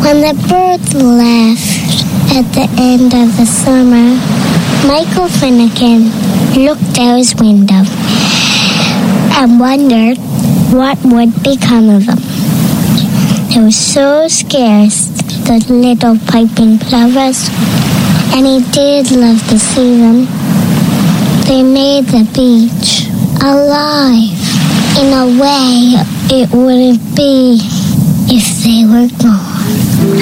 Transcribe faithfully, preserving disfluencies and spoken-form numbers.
When the birds left at the end of the summer, Michael Finnegan looked out his window and wondered what would become of them. They were so scarce, the little piping plovers, and he did love to see them. They made the beach alive in a way it wouldn't be if they were gone.